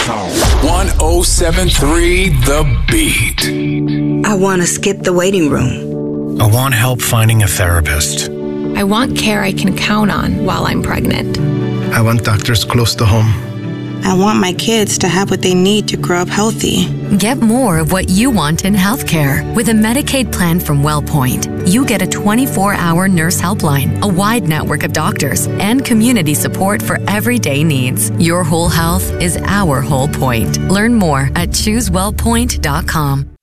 1073 The Beat. I want to skip the waiting room. I want help finding a therapist. I want care I can count on while I'm pregnant. I want doctors close to home. I want my kids to have what they need to grow up healthy. Get more of what you want in healthcare. With a Medicaid plan from WellPoint, you get a 24-hour nurse helpline, a wide network of doctors, and community support for everyday needs. Your whole health is our whole point. Learn more at ChooseWellPoint.com.